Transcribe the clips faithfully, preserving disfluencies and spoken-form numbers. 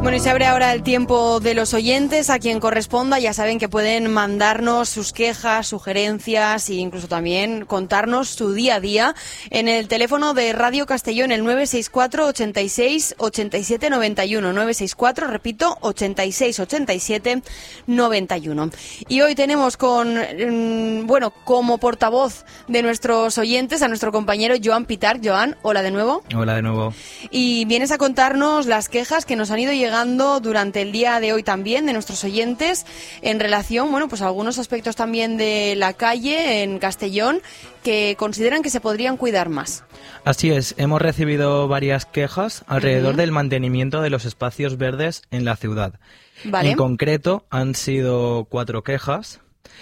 Bueno, y se abre ahora el tiempo de los oyentes. A quien corresponda, ya saben que pueden mandarnos sus quejas, sugerencias e incluso también contarnos su día a día en el teléfono de Radio Castellón, el nueve seis cuatro, ochenta y seis, ochenta y siete, noventa y uno. nueve seis cuatro, repito, ochenta y seis, ochenta y siete, noventa y uno. Y hoy tenemos con, bueno, como portavoz de nuestros oyentes a nuestro compañero Joan Pitar. Joan, hola de nuevo. Hola de nuevo. Y vienes a contarnos las quejas que nos han ido llegando llegando durante el día de hoy también de nuestros oyentes en relación, bueno, pues a algunos aspectos también de la calle en Castellón que consideran que se podrían cuidar más. Así es, hemos recibido varias quejas alrededor Uh-huh. del mantenimiento de los espacios verdes en la ciudad. Vale. En concreto, han sido cuatro quejas.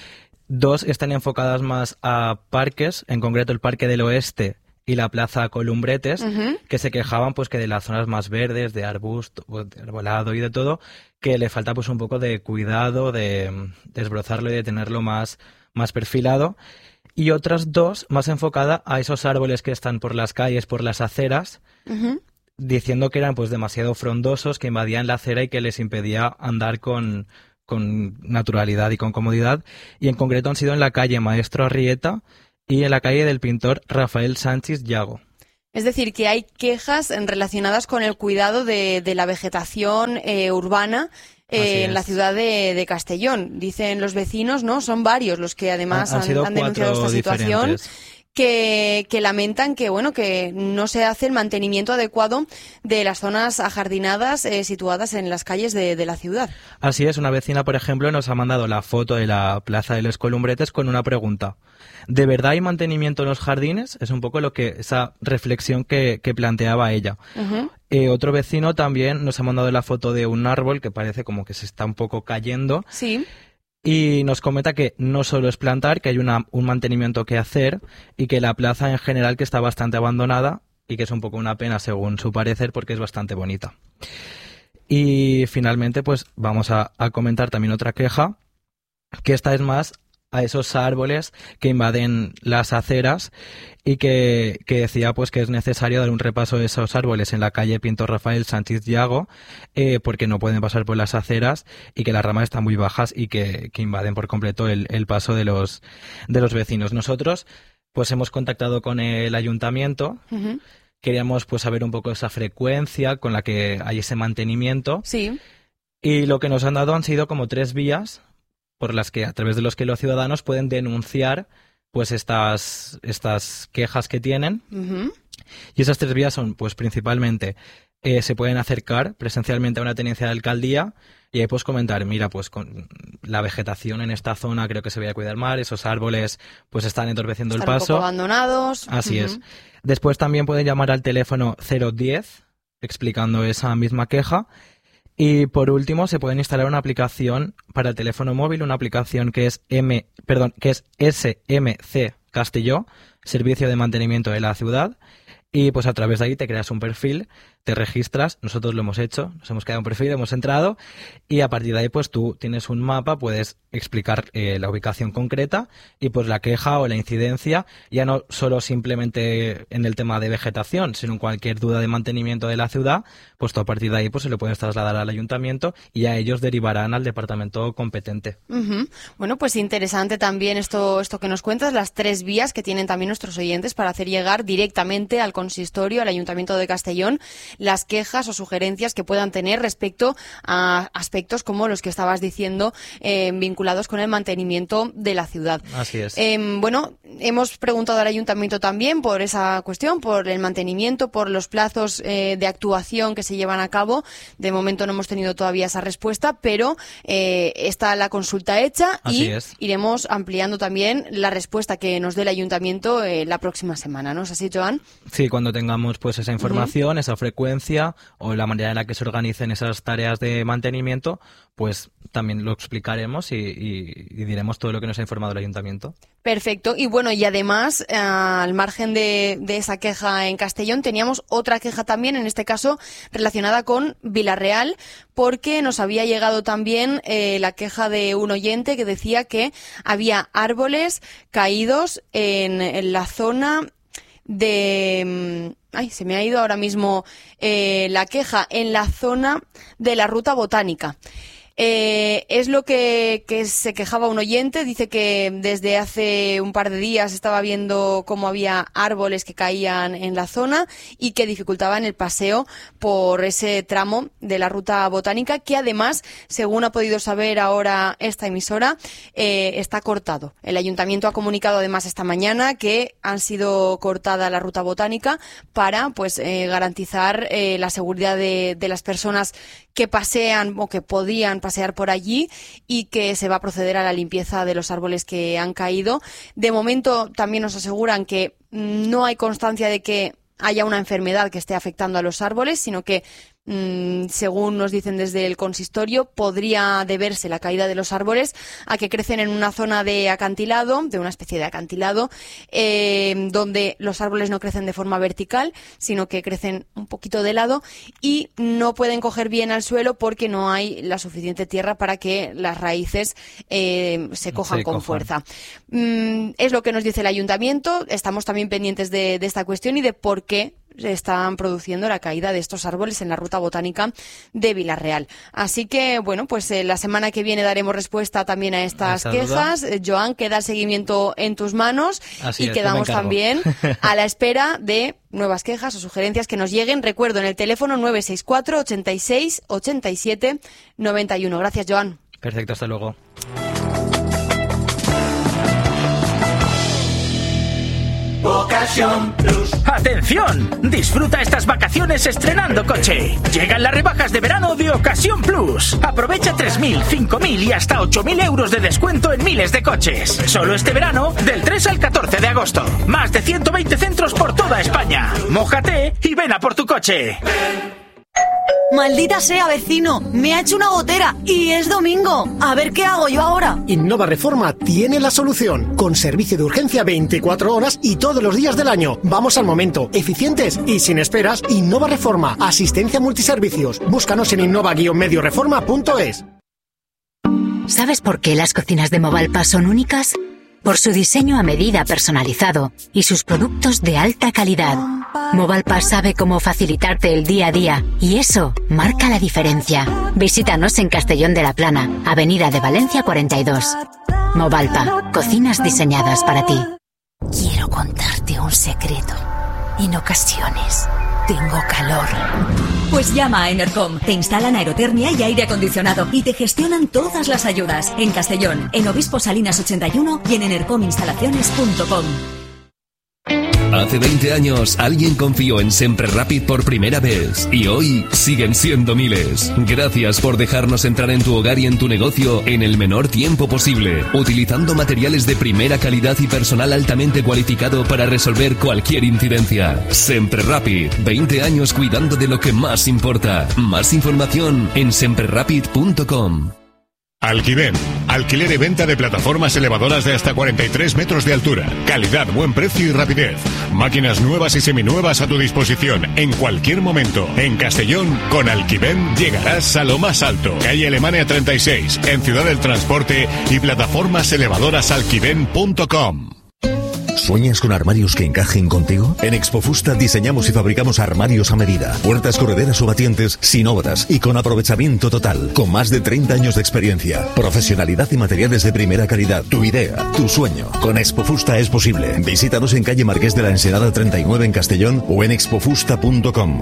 Dos están enfocadas más a parques, en concreto el Parque del Oeste y la Plaza Columbretes, Uh-huh. que se quejaban pues que de las zonas más verdes, de arbusto, de arbolado y de todo, que le falta pues un poco de cuidado, de desbrozarlo y de tenerlo más, más perfilado. Y otras dos más enfocadas a esos árboles que están por las calles, por las aceras, Uh-huh. diciendo que eran pues demasiado frondosos, que invadían la acera y que les impedía andar con, con naturalidad y con comodidad. Y en concreto han sido en la calle Maestro Arrieta y en la calle del pintor Rafael Sánchez Yago. Es decir, que hay quejas relacionadas con el cuidado de, de la vegetación eh, urbana eh, en la ciudad de, de Castellón. Dicen los vecinos, ¿no? Son varios los que además Han, han, han, sido han denunciado esta situación. Diferentes. Que, que lamentan que bueno que no se hace el mantenimiento adecuado de las zonas ajardinadas eh, situadas en las calles de, de la ciudad. Así es, una vecina, por ejemplo, nos ha mandado la foto de la Plaza de los Columbretes con una pregunta. ¿De verdad hay mantenimiento en los jardines? Es un poco lo que esa reflexión que, que planteaba ella. Uh-huh. Eh, otro vecino también nos ha mandado la foto de un árbol que parece como que se está un poco cayendo. Sí. Y nos comenta que no solo es plantar, que hay una, un mantenimiento que hacer y que la plaza en general que está bastante abandonada y que es un poco una pena según su parecer porque es bastante bonita. Y finalmente pues vamos a, a comentar también otra queja, que esta es más a esos árboles que invaden las aceras y que, que decía pues que es necesario dar un repaso de esos árboles en la calle Pintor Rafael Sánchez Yago eh, porque no pueden pasar por las aceras y que las ramas están muy bajas y que, que invaden por completo el, el paso de los, de los vecinos. Nosotros pues hemos contactado con el ayuntamiento. Uh-huh. Queríamos pues saber un poco esa frecuencia con la que hay ese mantenimiento. Sí. Y lo que nos han dado han sido como tres vías por las que a través de los que los ciudadanos pueden denunciar pues estas estas quejas que tienen. Uh-huh. Y esas tres vías son pues principalmente eh, se pueden acercar presencialmente a una tenencia de alcaldía y ahí pues comentar, mira, pues con la vegetación en esta zona creo que se voy a cuidar mal, esos árboles pues están entorpeciendo Están el paso. un poco abandonados. Así Uh-huh. es. Después también pueden llamar al teléfono cero diez explicando esa misma queja. Y por último, se pueden instalar una aplicación para el teléfono móvil, una aplicación que es M, perdón, que es S M C Castelló, Servicio de Mantenimiento de la Ciudad. Y pues a través de ahí te creas un perfil, te registras, nosotros lo hemos hecho, nos hemos creado un perfil, hemos entrado y a partir de ahí pues tú tienes un mapa, puedes explicar eh, la ubicación concreta y pues la queja o la incidencia, ya no solo simplemente en el tema de vegetación, sino en cualquier duda de mantenimiento de la ciudad, pues tú a partir de ahí pues se lo puedes trasladar al ayuntamiento y a ellos derivarán al departamento competente. Uh-huh. Bueno, pues interesante también esto, esto que nos cuentas, las tres vías que tienen también nuestros oyentes para hacer llegar directamente al consistorio, al Ayuntamiento de Castellón, las quejas o sugerencias que puedan tener respecto a aspectos como los que estabas diciendo eh, vinculados con el mantenimiento de la ciudad. Así es. Eh, bueno, hemos preguntado al Ayuntamiento también por esa cuestión, por el mantenimiento, por los plazos eh, de actuación que se llevan a cabo. De momento no hemos tenido todavía esa respuesta, pero eh, está la consulta hecha. Así y es. iremos ampliando también la respuesta que nos dé el Ayuntamiento eh, la próxima semana, ¿no es así, Joan? Sí, cuando tengamos pues esa información, Uh-huh. esa frecuencia o la manera en la que se organicen esas tareas de mantenimiento, pues también lo explicaremos y, y, y diremos todo lo que nos ha informado el Ayuntamiento. Perfecto. Y bueno, y además, eh, al margen de, de esa queja en Castellón, teníamos otra queja también, en este caso relacionada con Vilarreal, porque nos había llegado también eh, la queja de un oyente que decía que había árboles caídos en, en la zona de... Ay, se me ha ido ahora mismo eh, la queja, en la zona de la Ruta Botánica. Eh, es lo que, que se quejaba un oyente, dice que desde hace un par de días estaba viendo cómo había árboles que caían en la zona y que dificultaban el paseo por ese tramo de la Ruta Botánica, que además, según ha podido saber ahora esta emisora, eh, está cortado. El ayuntamiento ha comunicado además esta mañana que han sido cortada la Ruta Botánica para pues eh, garantizar eh, la seguridad de, de las personas que pasean o que podían pasear por allí, y que se va a proceder a la limpieza de los árboles que han caído. De momento también nos aseguran que no hay constancia de que haya una enfermedad que esté afectando a los árboles, sino que Mm, según nos dicen desde el consistorio, podría deberse la caída de los árboles a que crecen en una zona de acantilado, de una especie de acantilado, eh, donde los árboles no crecen de forma vertical, sino que crecen un poquito de lado y no pueden coger bien al suelo porque no hay la suficiente tierra para que las raíces eh, se cojan se con cojan. fuerza. Mm, es lo que nos dice el ayuntamiento. Estamos también pendientes de, de esta cuestión y de por qué están produciendo la caída de estos árboles en la Ruta Botánica de Vila-real. Así que, bueno, pues eh, la semana que viene daremos respuesta también a estas quejas. Eh, Joan, queda el seguimiento en tus manos. Así y es, quedamos también a la espera de nuevas quejas o sugerencias que nos lleguen. Recuerdo, en el teléfono nueve seis cuatro, ochenta y seis, ochenta y siete, noventa y uno. Gracias, Joan. Perfecto, hasta luego. Ocasión Plus. ¡Atención! Disfruta estas vacaciones estrenando coche. Llegan las rebajas de verano de Ocasión Plus. Aprovecha tres mil, cinco mil y hasta ocho mil euros de descuento en miles de coches. Solo este verano, del tres al catorce de agosto. Más de ciento veinte centros por toda España. Mójate y ven a por tu coche. Maldita sea, vecino, me ha hecho una gotera y es domingo. A ver qué hago yo ahora. Innova Reforma tiene la solución, con servicio de urgencia veinticuatro horas y todos los días del año. Vamos al momento, eficientes y sin esperas. Innova Reforma, asistencia multiservicios. Búscanos en innova guion medio reforma punto es. ¿Sabes por qué las cocinas de Movalpa son únicas? Por su diseño a medida personalizado y sus productos de alta calidad. Movalpa sabe cómo facilitarte el día a día y eso marca la diferencia. Visítanos en Castellón de la Plana, Avenida de Valencia cuarenta y dos. Movalpa, cocinas diseñadas para ti. Quiero contarte un secreto. En ocasiones tengo calor. Pues llama a Enercom. Te instalan aerotermia y aire acondicionado y te gestionan todas las ayudas. En Castellón, en Obispo Salinas ochenta y uno y en enercom instalaciones punto com. Hace veinte años alguien confió en Sempre Rapid por primera vez y hoy siguen siendo miles. Gracias por dejarnos entrar en tu hogar y en tu negocio en el menor tiempo posible, utilizando materiales de primera calidad y personal altamente cualificado para resolver cualquier incidencia. Sempre Rapid, veinte años cuidando de lo que más importa. Más información en sempre rapid punto com. Alquiven, alquiler y venta de plataformas elevadoras de hasta cuarenta y tres metros de altura. Calidad, buen precio y rapidez. Máquinas nuevas y seminuevas a tu disposición en cualquier momento. En Castellón, con Alquiven llegarás a lo más alto. Calle Alemania treinta y seis, en Ciudad del Transporte y plataformas elevadoras alquiven punto com. ¿Sueñas con armarios que encajen contigo? En Expofusta diseñamos y fabricamos armarios a medida, puertas correderas o batientes sin obras y con aprovechamiento total, con más de treinta años de experiencia, profesionalidad y materiales de primera calidad. Tu idea, tu sueño, con Expofusta es posible. Visítanos en calle Marqués de la Ensenada treinta y nueve en Castellón o en expofusta punto com.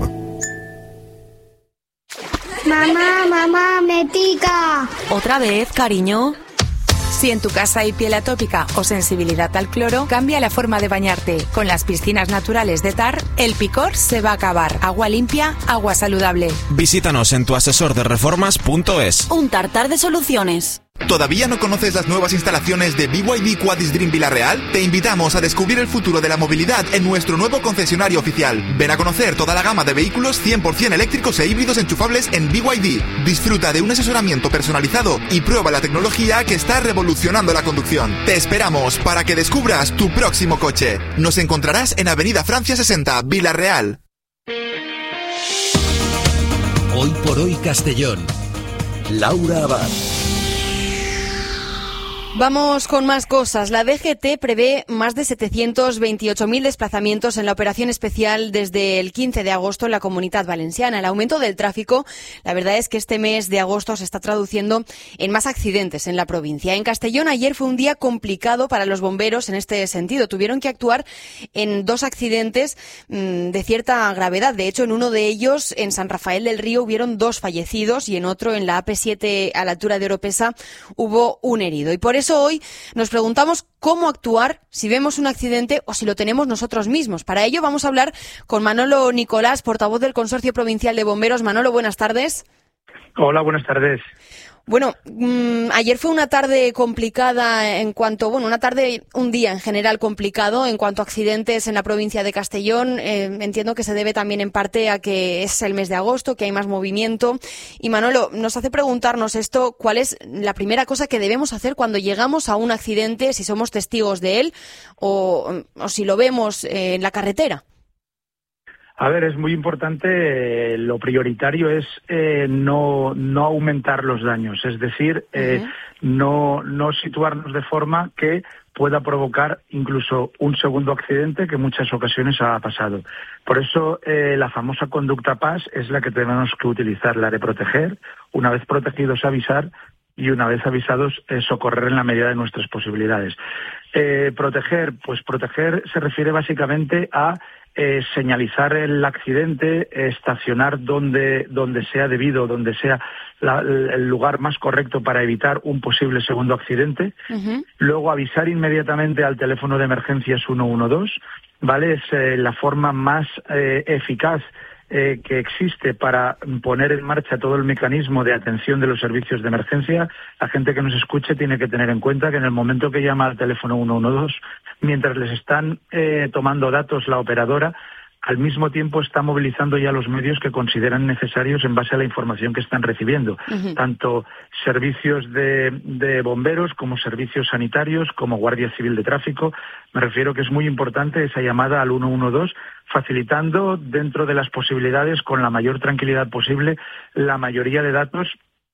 Mamá, mamá, me pica. ¿Otra vez, cariño? Si en tu casa hay piel atópica o sensibilidad al cloro, cambia la forma de bañarte. Con las piscinas naturales de Tar, el picor se va a acabar. Agua limpia, agua saludable. Visítanos en tu asesor de reformas punto es. Un Tartar de soluciones. ¿Todavía no conoces las nuevas instalaciones de B Y D Quadis Dream Vila-real? Te invitamos a descubrir el futuro de la movilidad en nuestro nuevo concesionario oficial. Ven a conocer toda la gama de vehículos cien por ciento eléctricos e híbridos enchufables en B Y D. Disfruta de un asesoramiento personalizado y prueba la tecnología que está revolucionando la conducción. Te esperamos para que descubras tu próximo coche. Nos encontrarás en Avenida Francia sesenta, Vila-real. Hoy por hoy Castellón. Laura Abad. Vamos con más cosas. La D G T prevé más de setecientos veintiocho mil desplazamientos en la operación especial desde el quince de agosto en la Comunitat Valenciana. El aumento del tráfico, la verdad es que este mes de agosto se está traduciendo en más accidentes en la provincia. En Castellón ayer fue un día complicado para los bomberos en este sentido. Tuvieron que actuar en dos accidentes mmm, de cierta gravedad. De hecho, en uno de ellos, en San Rafael del Río, hubieron dos fallecidos y en otro, en la A P siete a la altura de Oropesa, hubo un herido. Y por eso Eso hoy nos preguntamos cómo actuar si vemos un accidente o si lo tenemos nosotros mismos. Para ello vamos a hablar con Manolo Nicolás, portavoz del Consorcio Provincial de Bomberos. Manolo, buenas tardes. Hola, buenas tardes. Bueno, mmm, ayer fue una tarde complicada en cuanto, bueno, una tarde, un día en general complicado en cuanto a accidentes en la provincia de Castellón. Eh, entiendo que se debe también en parte a que es el mes de agosto, que hay más movimiento. Y Manolo, nos hace preguntarnos esto, ¿cuál es la primera cosa que debemos hacer cuando llegamos a un accidente, si somos testigos de él o, o si lo vemos eh, en la carretera? A ver, es muy importante, eh, lo prioritario es eh, no, no aumentar los daños, es decir, eh, uh-huh. no, no situarnos de forma que pueda provocar incluso un segundo accidente que en muchas ocasiones ha pasado. Por eso eh, la famosa conducta P A S es la que tenemos que utilizar, la de proteger, una vez protegidos avisar y una vez avisados eh, socorrer en la medida de nuestras posibilidades. Eh, proteger, pues proteger se refiere básicamente a Eh, señalizar el accidente, eh, estacionar donde, donde sea debido, donde sea la, el lugar más correcto para evitar un posible segundo accidente. Uh-huh. Luego avisar inmediatamente al teléfono de emergencias uno uno dos, ¿vale? Es eh, la forma más eh, eficaz eh, que existe para poner en marcha todo el mecanismo de atención de los servicios de emergencia. La gente que nos escuche tiene que tener en cuenta que en el momento que llama al teléfono uno uno dos, mientras les están eh, tomando datos la operadora, al mismo tiempo está movilizando ya los medios que consideran necesarios en base a la información que están recibiendo, uh-huh. tanto servicios de, de bomberos como servicios sanitarios, como Guardia Civil de Tráfico. Me refiero que es muy importante esa llamada al uno uno dos, facilitando dentro de las posibilidades, con la mayor tranquilidad posible, la mayoría de datos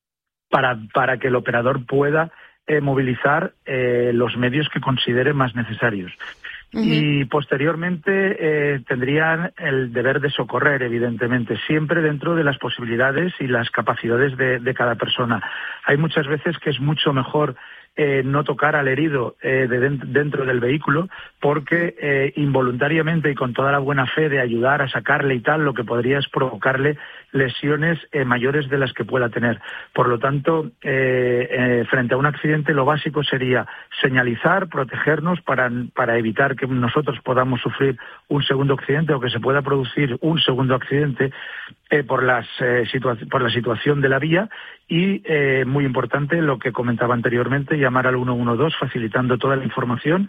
para, para que el operador pueda eh, movilizar eh, los medios que considere más necesarios. Uh-huh. Y posteriormente eh, tendrían el deber de socorrer, evidentemente, siempre dentro de las posibilidades y las capacidades de, de cada persona. Hay muchas veces que es mucho mejor eh, no tocar al herido eh, de dent- dentro del vehículo, porque eh, involuntariamente y con toda la buena fe de ayudar a sacarle y tal, lo que podría es provocarle lesiones eh, mayores de las que pueda tener. Por lo tanto, eh, eh, frente a un accidente, lo básico sería señalizar, protegernos para, para evitar que nosotros podamos sufrir un segundo accidente o que se pueda producir un segundo accidente eh, por, las, eh, situa- por la situación de la vía y, eh, muy importante, lo que comentaba anteriormente, llamar al uno uno dos facilitando toda la información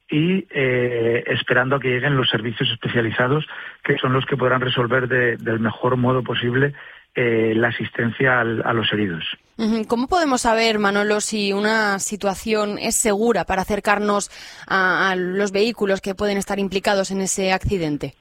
y eh, esperando a que lleguen los servicios especializados, que son los que podrán resolver de, del mejor modo posible eh, la asistencia al, a los heridos. ¿Cómo podemos saber, Manolo, si una situación es segura para acercarnos a, a los vehículos que pueden estar implicados en ese accidente?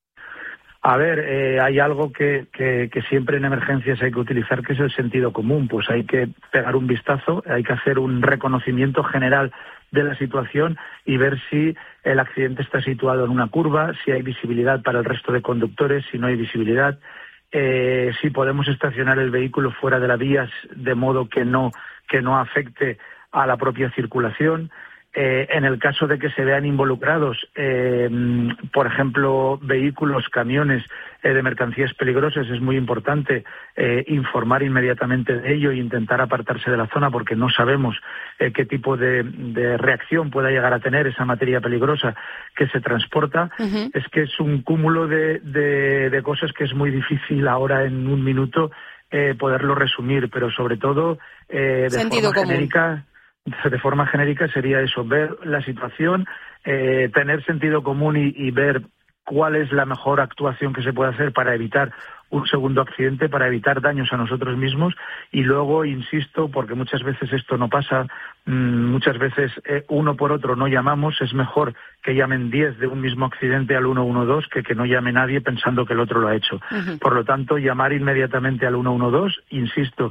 A ver, eh, hay algo que, que, que siempre en emergencias hay que utilizar, que es el sentido común. Pues hay que pegar un vistazo, hay que hacer un reconocimiento general de la situación y ver si el accidente está situado en una curva, si hay visibilidad para el resto de conductores, si no hay visibilidad, eh, si podemos estacionar el vehículo fuera de la vía de modo que no, que no afecte a la propia circulación. Eh, en el caso de que se vean involucrados, eh, por ejemplo, vehículos, camiones eh, de mercancías peligrosas, es muy importante eh, informar inmediatamente de ello e intentar apartarse de la zona, porque no sabemos eh, qué tipo de, de reacción pueda llegar a tener esa materia peligrosa que se transporta. Uh-huh. Es que es un cúmulo de, de, de cosas que es muy difícil ahora en un minuto eh, poderlo resumir, pero sobre todo eh, de Sentido forma común. genérica. De forma genérica sería eso, ver la situación, eh, tener sentido común y, y ver cuál es la mejor actuación que se puede hacer para evitar un segundo accidente, para evitar daños a nosotros mismos. Y luego, insisto, porque muchas veces esto no pasa, mmm, muchas veces eh, uno por otro no llamamos, es mejor que llamen diez de un mismo accidente al uno uno dos que que no llame nadie pensando que el otro lo ha hecho. Uh-huh. Por lo tanto, llamar inmediatamente al uno uno dos, insisto,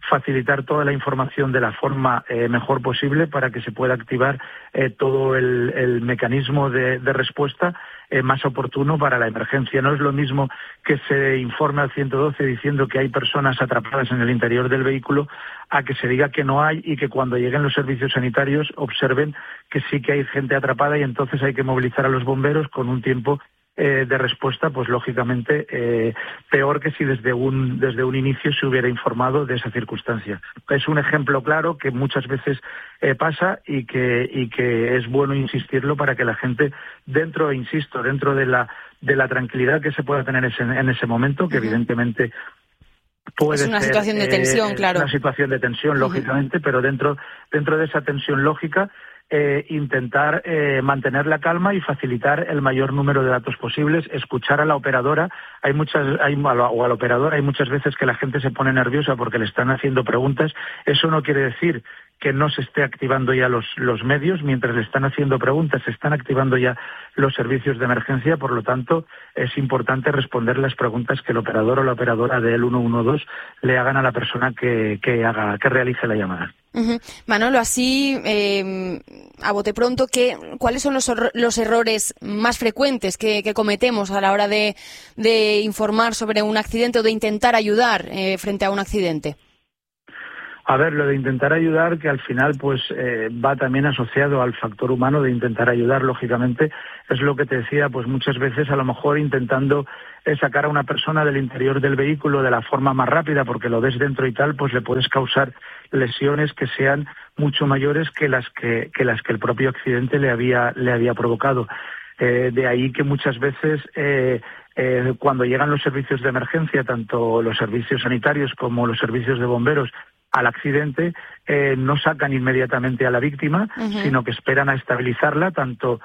facilitar toda la información de la forma eh, mejor posible para que se pueda activar eh, todo el, el mecanismo de, de respuesta eh, más oportuno para la emergencia. No es lo mismo que se informe al ciento doce diciendo que hay personas atrapadas en el interior del vehículo a que se diga que no hay y que cuando lleguen los servicios sanitarios observen que sí que hay gente atrapada y entonces hay que movilizar a los bomberos con un tiempo Eh, de respuesta, pues lógicamente eh, peor que si desde un desde un inicio se hubiera informado de esa circunstancia. Es un ejemplo claro que muchas veces eh, pasa y que y que es bueno insistirlo para que la gente dentro, insisto, dentro de la de la tranquilidad que se pueda tener ese, en ese momento, que uh-huh. evidentemente puede es una ser, situación de tensión, eh, claro. Una situación de tensión, uh-huh. lógicamente, pero dentro dentro de esa tensión lógica. Eh, intentar eh, mantener la calma y facilitar el mayor número de datos posibles, escuchar a la operadora. Hay muchas, hay, o al operador, hay muchas veces que la gente se pone nerviosa porque le están haciendo preguntas. Eso no quiere decir que no se esté activando ya los, los medios. Mientras le están haciendo preguntas, se están activando ya los servicios de emergencia. Por lo tanto, es importante responder las preguntas que el operador o la operadora del uno uno dos le hagan a la persona que, que haga, que realice la llamada. Uh-huh. Manolo, así, eh, a bote pronto, ¿qué, ¿cuáles son los, los errores más frecuentes que, que cometemos a la hora de, de informar sobre un accidente o de intentar ayudar eh, frente a un accidente? A ver, lo de intentar ayudar, que al final pues eh, va también asociado al factor humano de intentar ayudar, lógicamente, es lo que te decía, pues muchas veces a lo mejor intentando eh, sacar a una persona del interior del vehículo de la forma más rápida, porque lo ves dentro y tal, pues le puedes causar lesiones que sean mucho mayores que las que, que las que el propio accidente le había, le había provocado. Eh, de ahí que muchas veces eh, eh, cuando llegan los servicios de emergencia, tanto los servicios sanitarios como los servicios de bomberos, al accidente, eh, no sacan inmediatamente a la víctima, uh-huh. sino que esperan a estabilizarla, tanto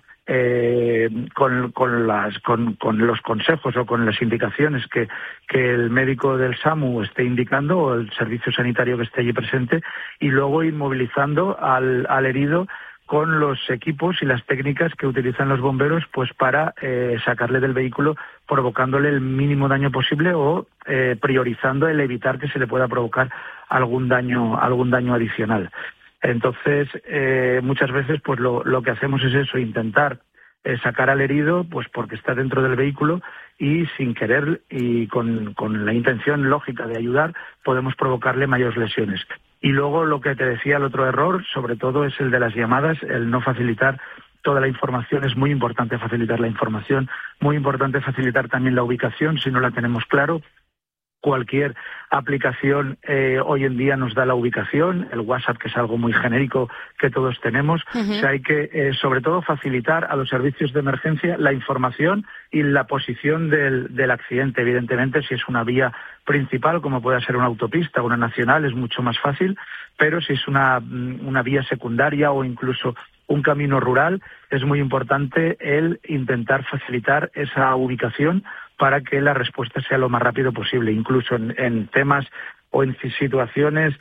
eh, con, con, las, con, con los consejos o con las indicaciones que, que el médico del SAMU esté indicando o el servicio sanitario que esté allí presente, y luego inmovilizando al, al herido con los equipos y las técnicas que utilizan los bomberos pues para eh, sacarle del vehículo, provocándole el mínimo daño posible o eh, priorizando el evitar que se le pueda provocar algún daño algún daño adicional. Entonces, eh, muchas veces pues lo, lo que hacemos es eso, intentar eh, sacar al herido pues porque está dentro del vehículo y sin querer y con, con la intención lógica de ayudar podemos provocarle mayores lesiones. Y luego lo que te decía, el otro error, sobre todo, es el de las llamadas, el no facilitar toda la información. Es muy importante facilitar la información, muy importante facilitar también la ubicación, si no la tenemos claro. Cualquier aplicación eh, hoy en día nos da la ubicación, el WhatsApp, que es algo muy genérico que todos tenemos. Uh-huh. O sea, hay que, eh, sobre todo, facilitar a los servicios de emergencia la información y la posición del, del accidente. Evidentemente, si es una vía principal, como puede ser una autopista o una nacional, es mucho más fácil, pero si es una, una vía secundaria o incluso un camino rural, es muy importante el intentar facilitar esa ubicación para que la respuesta sea lo más rápido posible, incluso en, en temas o en situaciones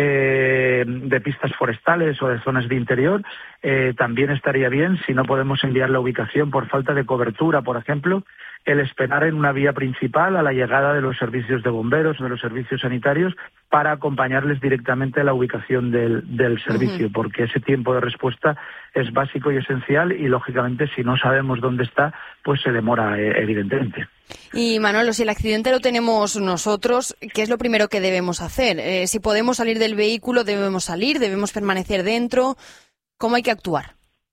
eh, de pistas forestales o de zonas de interior, eh, también estaría bien, si no podemos enviar la ubicación por falta de cobertura, por ejemplo, el esperar en una vía principal a la llegada de los servicios de bomberos o de los servicios sanitarios para acompañarles directamente a la ubicación del, del servicio, uh-huh. porque ese tiempo de respuesta es básico y esencial y, lógicamente, si no sabemos dónde está, pues se demora, eh, evidentemente. Y, Manolo, si el accidente lo tenemos nosotros, ¿qué es lo primero que debemos hacer? Eh, si podemos salir del vehículo, ¿debemos salir? ¿Debemos permanecer dentro? ¿Cómo hay que actuar?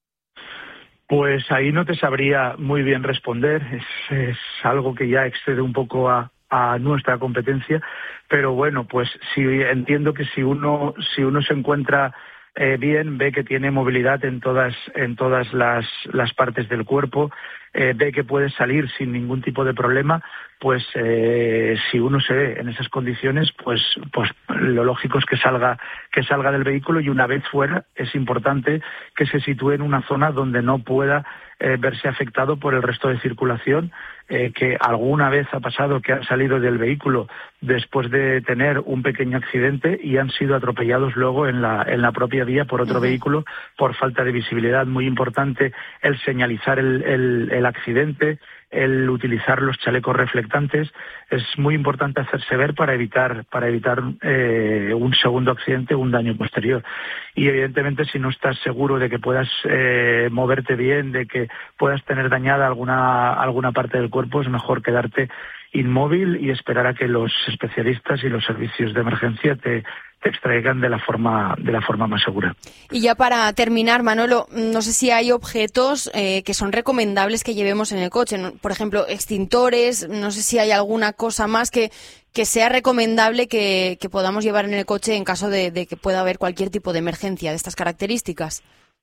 Pues ahí no te sabría muy bien responder. Es, es algo que ya excede un poco a, a nuestra competencia, pero bueno, pues sí, entiendo que si uno si uno se encuentra eh, bien, ve que tiene movilidad en todas en todas las, las partes del cuerpo, eh, ve que puede salir sin ningún tipo de problema, pues eh, si uno se ve en esas condiciones, pues pues lo lógico es que salga que salga del vehículo, y una vez fuera es importante que se sitúe en una zona donde no pueda eh, verse afectado por el resto de circulación, eh, que alguna vez ha pasado que han salido del vehículo después de tener un pequeño accidente y han sido atropellados luego en la en la propia vía por otro uh-huh. vehículo por falta de visibilidad. Muy importante el señalizar el, el, el accidente, el utilizar los chalecos reflectantes. Es muy importante hacerse ver para evitar para evitar eh, un segundo accidente o un daño posterior. Y evidentemente, si no estás seguro de que puedas eh, moverte bien, de que puedas tener dañada alguna alguna parte del cuerpo, es mejor quedarte inmóvil y esperar a que los especialistas y los servicios de emergencia te, te extraigan de la forma de la forma más segura. Y ya para terminar, Manolo, no sé si hay objetos eh, que son recomendables que llevemos en el coche, ¿no? Por ejemplo, extintores, no sé si hay alguna cosa más que, que sea recomendable que, que podamos llevar en el coche en caso de, de que pueda haber cualquier tipo de emergencia de estas características.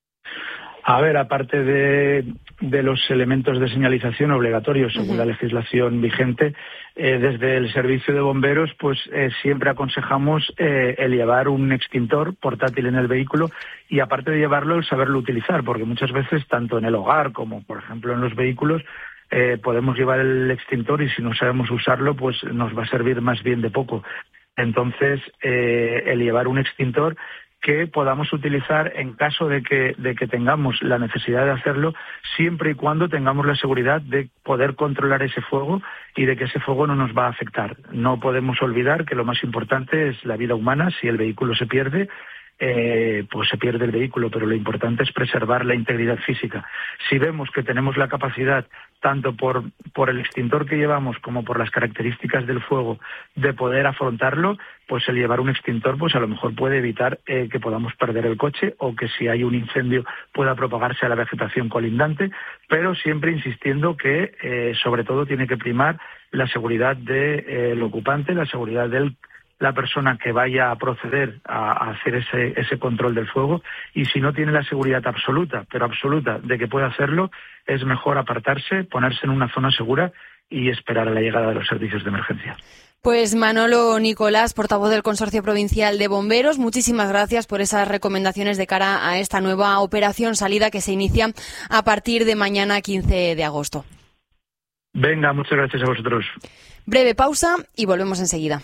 A ver, aparte de, de los elementos de señalización obligatorios según uh-huh. la legislación vigente, eh, desde el servicio de bomberos, pues eh, siempre aconsejamos eh, el llevar un extintor portátil en el vehículo y, aparte de llevarlo, el saberlo utilizar, porque muchas veces, tanto en el hogar como, por ejemplo, en los vehículos, eh, podemos llevar el extintor y si no sabemos usarlo, pues nos va a servir más bien de poco. Entonces, eh, el llevar un extintor que podamos utilizar en caso de que, de que tengamos la necesidad de hacerlo, siempre y cuando tengamos la seguridad de poder controlar ese fuego y de que ese fuego no nos va a afectar. No podemos olvidar que lo más importante es la vida humana. Si el vehículo se pierde, eh, pues se pierde el vehículo, pero lo importante es preservar la integridad física. Si vemos que tenemos la capacidad, tanto por, por el extintor que llevamos como por las características del fuego, de poder afrontarlo, pues el llevar un extintor pues a lo mejor puede evitar eh, que podamos perder el coche o que si hay un incendio pueda propagarse a la vegetación colindante, pero siempre insistiendo que eh, sobre todo tiene que primar la seguridad del de, eh, ocupante, la seguridad de la persona que vaya a proceder a, a hacer ese, ese control del fuego, y si no tiene la seguridad absoluta, pero absoluta, de que pueda hacerlo, es mejor apartarse, ponerse en una zona segura y esperar a la llegada de los servicios de emergencia. Pues Manolo Nicolás, portavoz del Consorcio Provincial de Bomberos, muchísimas gracias por esas recomendaciones de cara a esta nueva operación salida que se inicia a partir de mañana quince de agosto. Venga, muchas gracias a vosotros. Breve pausa y volvemos enseguida.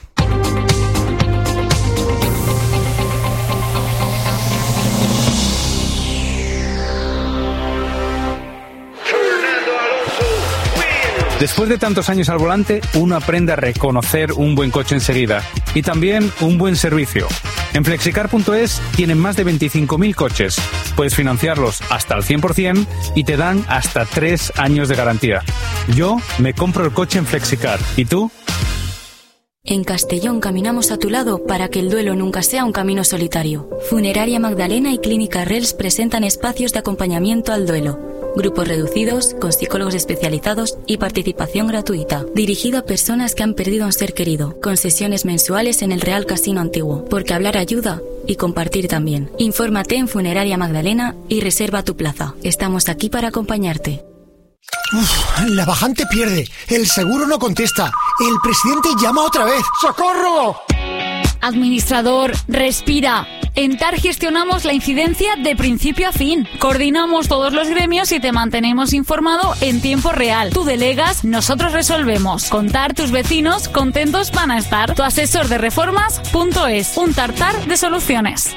Después de tantos años al volante, uno aprende a reconocer un buen coche enseguida y también un buen servicio. En flexicar punto es tienen más de veinticinco mil coches. Puedes financiarlos hasta el cien por ciento y te dan hasta tres años de garantía. Yo me compro el coche en Flexicar. ¿Y tú? En Castellón caminamos a tu lado para que el duelo nunca sea un camino solitario. Funeraria Magdalena y Clínica Rels presentan espacios de acompañamiento al duelo. Grupos reducidos, con psicólogos especializados y participación gratuita. Dirigido a personas que han perdido a un ser querido, con sesiones mensuales en el Real Casino Antiguo. Porque hablar ayuda y compartir también. Infórmate en Funeraria Magdalena y reserva tu plaza. Estamos aquí para acompañarte. Uf, la bajante pierde, el seguro no contesta, el presidente llama otra vez. ¡Socorro! Administrador, respira. En T A R gestionamos la incidencia de principio a fin. Coordinamos todos los gremios y te mantenemos informado en tiempo real. Tú delegas, nosotros resolvemos. Con T A R tus vecinos contentos van a estar. Tu asesor de reformas punto es, un tartar de soluciones.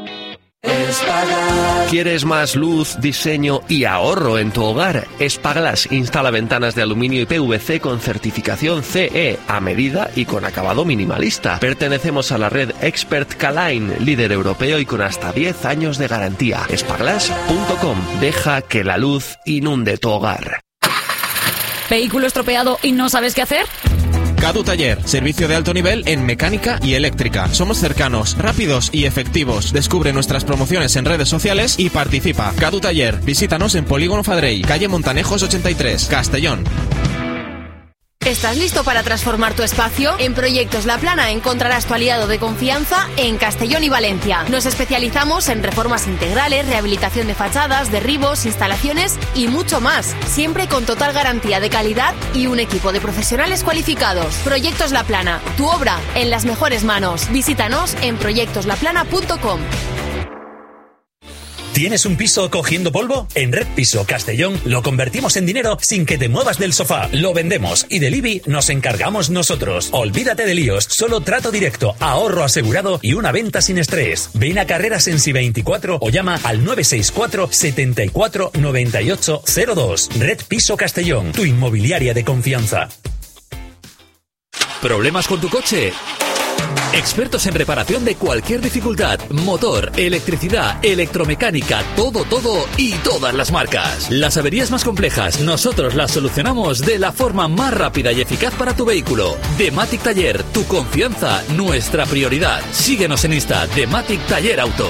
¿Quieres más luz, diseño y ahorro en tu hogar? Espaglass instala ventanas de aluminio y P V C con certificación C E a medida y con acabado minimalista. Pertenecemos a la red Expert K-Line, líder europeo y con hasta diez años de garantía. Espaglass punto com. Deja que la luz inunde tu hogar. ¿Vehículo estropeado y no sabes qué hacer? Cadu Taller, servicio de alto nivel en mecánica y eléctrica. Somos cercanos, rápidos y efectivos. Descubre nuestras promociones en redes sociales y participa. Cadu Taller, visítanos en Polígono Fadrey, calle Montanejos ochenta y tres, Castellón. ¿Estás listo para transformar tu espacio? En Proyectos La Plana encontrarás tu aliado de confianza en Castellón y Valencia. Nos especializamos en reformas integrales, rehabilitación de fachadas, derribos, instalaciones y mucho más. Siempre con total garantía de calidad y un equipo de profesionales cualificados. Proyectos La Plana, tu obra en las mejores manos. Visítanos en proyectos la plana punto com. ¿Tienes un piso cogiendo polvo? En Red Piso Castellón lo convertimos en dinero sin que te muevas del sofá. Lo vendemos y del I B I nos encargamos nosotros. Olvídate de líos, solo trato directo, ahorro asegurado y una venta sin estrés. Ven a Carreras Sensi veinticuatro o llama al nueve seis cuatro, setenta y cuatro, noventa y ocho cero dos. Red Piso Castellón, tu inmobiliaria de confianza. ¿Problemas con tu coche? Expertos en reparación de cualquier dificultad, motor, electricidad, electromecánica, todo, todo y todas las marcas. Las averías más complejas, nosotros las solucionamos de la forma más rápida y eficaz para tu vehículo. Dematic Taller, tu confianza, nuestra prioridad. Síguenos en Insta, Dematic Taller Auto.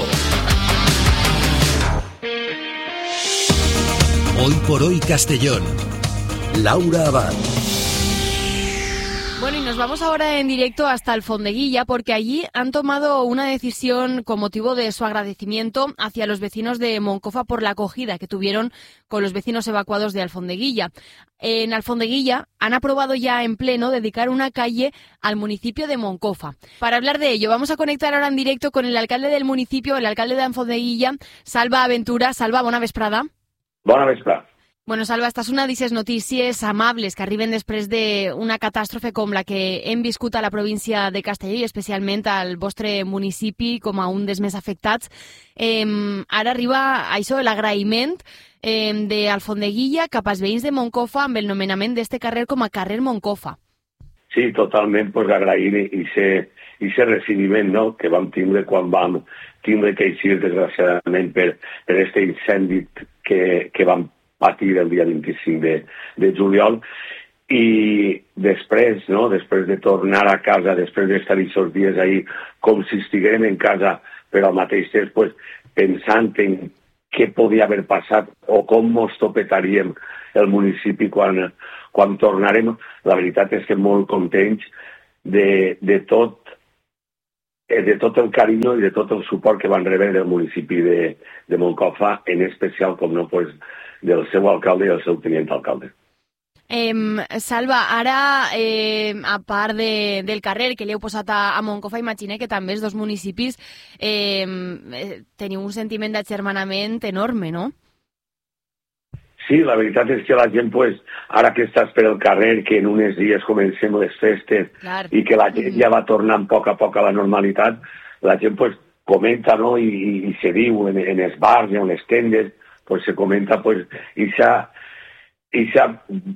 Hoy por hoy Castellón. Laura Abad. Bueno, y nos vamos ahora en directo hasta Alfondeguilla porque allí han tomado una decisión con motivo de su agradecimiento hacia los vecinos de Moncofa por la acogida que tuvieron con los vecinos evacuados de Alfondeguilla. En Alfondeguilla han aprobado ya en pleno dedicar una calle al municipio de Moncofa. Para hablar de ello, vamos a conectar ahora en directo con el alcalde del municipio, el alcalde de Alfondeguilla, Salva Aventura. Salva, bona vesprada. Bona vesprada. Bueno, Salva, estas són d'aquestes notícies amables que arriben després d'una catàstrofe com la que hem viscut a la província de Castelló i especialment al vostre municipi com a un dels més afectats. Eh, ara arriba això, l'agraïment eh, d'Alfondeguilla cap als veïns de Moncofa amb el nomenament d'este carrer com a carrer Moncofa. Sí, totalment, pues, agrair i ser, i ser recibiment, no?, que vam tindre quan vam tindre que eixir, desgraciadament, per, per este incendi que, que vam patir el dia vint-i-cinc de, de juliol i després, no?, després de tornar a casa, després d'estar aquests dies ahí, com si estiguérem en casa, però al mateix temps pues, pensant en què podia haver passat o com mos topetaríem el municipi quan, quan tornarem, la veritat és que molt contents de, de tot de tot el carinyo i de tot el suport que van rebre del municipi de, de Moncofa, en especial, com no, pues, del seu alcalde i del seu tinent alcalde. Eh, Salva, ara, eh, a part de, del carrer que li heu posat a, a Moncofa, imagine que també els dos municipis eh, teniu un sentiment d'agermanament enorme, no? Sí, la veritat és que la gent, pues, ara que estàs per el carrer, que en uns dies comencem les festes Clar. I que la gent ja va tornant a poc a poc a la normalitat, la gent pues, comenta, no?, i, i, i se diu en, en els bars i en les tendes, pues se comenta pues esa esa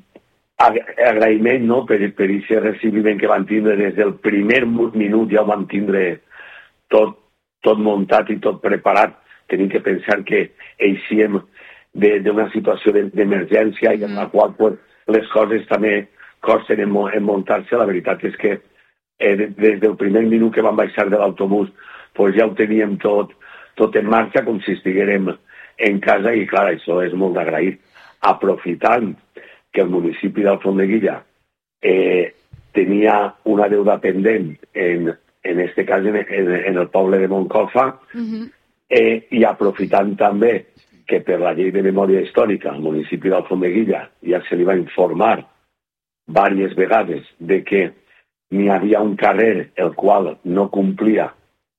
agraïment, no?, per, per aquest recibiment que van tindre des del primer minut, ja ho van tindre tot, tot muntat i tot preparat. Tenim que pensar que eixíem d'una situació d'emergència i en la qual pues, les coses també costen en, en muntar-se. La veritat és que eh, des del primer minut que vam baixar de l'autobús pues, ja ho teníem tot, tot en marxa, com si estiguérem en casa, i clar, això és molt d'agrair. Aprofitant que el municipi d'Alfondeguilla eh, tenia una deuda pendent, en, en este cas en, en, en el poble de Moncofa, uh-huh. eh, i aprofitant també que per la llei de memòria històrica al municipi d'Alfondeguilla ja se li va informar diverses vegades de que n'hi havia un carrer el qual no complia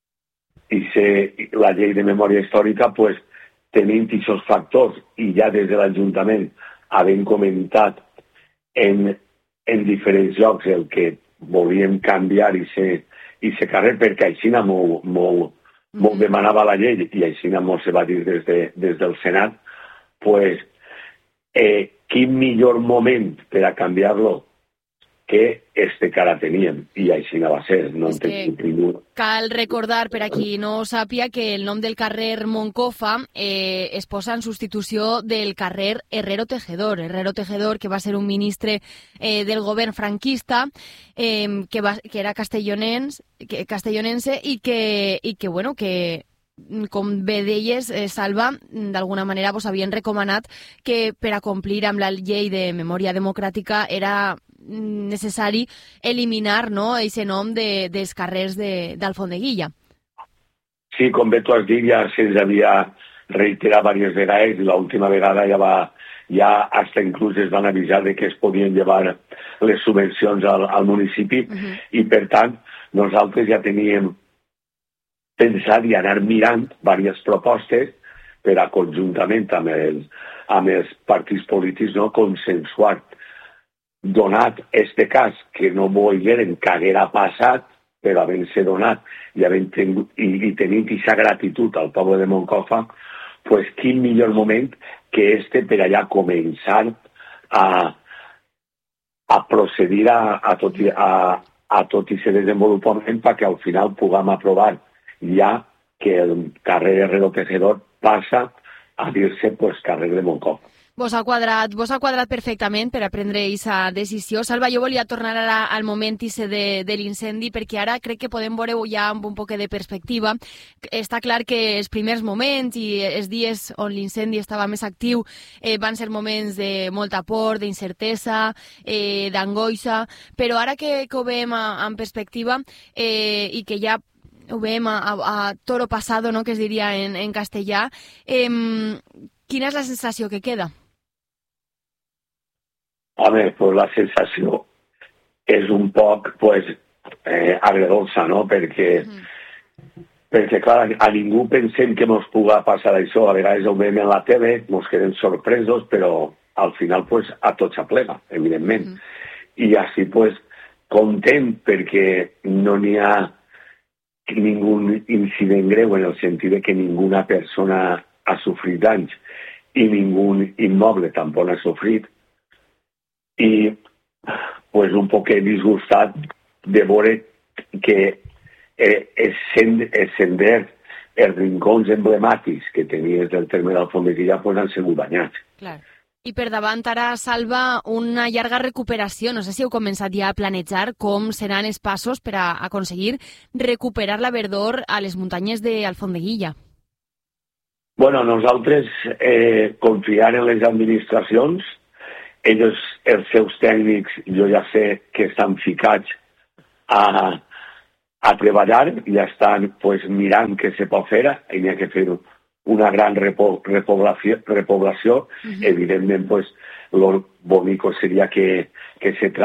i se, la llei de memòria històrica, pues, tenint aquests factors i ja des de l'Ajuntament havent comentat en, en diferents llocs el que volíem canviar i se carrer, perquè així m'ho m'ho demanava la llei i així m'ho se va dir des, de, des del Senat, pues, eh, quin millor moment per a canviar-lo que este que ara teníem, i així no va ser. No es que cal recordar, per a qui no sàpia, que el nom del carrer Moncofa eh, es posa en substitució del carrer Herrero Tejedor. Herrero Tejedor, que va ser un ministre eh, del govern franquista, eh, que, va, que era castellonens, que, castellonense i que, i que, bueno, que com bé deies, eh, Salva, d'alguna manera vos havien recomanat que per a complir amb la llei de memòria democràtica era necessari eliminar, no, aquest nom de, dels carrers d'Alfondeguilla. Sí, com bé tu has dit, ja se'ns havia reiterat diverses vegades i l'última vegada ja va, ja hasta inclús es van avisar de que es podien llevar les subvencions al, al municipi uh-huh. i per tant nosaltres ja teníem pensat i anar mirant diverses propostes per a conjuntament amb els, amb els partits polítics, no, consensuar. Donat este cas, que no volgueren que haguera passat, però havent-se donat i, havent tingut, i, i tenint aquesta gratitud al poble de Moncofa, pues quin millor moment que este per allà començar a, a procedir a, a tot i a, a tot i ser desenvolupament perquè al final puguem aprovar ja que el carrer Herrero Tejedor passa a dir-se pues, carrer de Moncofa. Vos ha quadrat, vos ha quadrat perfectament per a prendre aquesta decisió. Salva, jo volia tornar ara al moment de, de l'incendi, perquè ara crec que podem veure ja amb un poc de perspectiva. Està clar que els primers moments i els dies on l'incendi estava més actiu eh, van ser moments de molta por, d'incertesa, eh, d'angoixa, però ara que, que ho veiem a, en perspectiva eh, i que ja ho veiem a, a, a toro pasado, no?, que es diria en, en castellà, eh, quina és la sensació que queda? Home, pues la sensació és un poc pues, eh, agredolça, no? Perquè, mm. perquè, clar, a ningú pensem que ens pugui passar això. A vegades ho veiem en la tele, ens quedem sorpresos, però al final pues, a tots s'aplega, evidentment. Mm. I així pues, content perquè no n'hi ha ningú incident greu en el sentit de que ninguna persona ha sofrit danys i ningú immoble tampoc ha sofrit. I pues, un poc disgustat de veure que eh, escender els rincons emblemàtics que tenies del terme d'Alfondeguilla pues, han sigut danyats. Clar. I per davant ara, Salva, una llarga recuperació. No sé si heu començat ja a planejar com seran els passos per a aconseguir recuperar la verdor a les muntanyes d'Alfondeguilla. Bueno, nosaltres eh, confiar en les administracions. Ells, els seus tècnics, jo ja sé que estan ficats a, a treballar, ja estan pues, mirant què se pot fer, i n'hi ha que fer una gran repo, repoblació. repoblació. Uh-huh. Evidentment, pues, lo bonico seria que, que se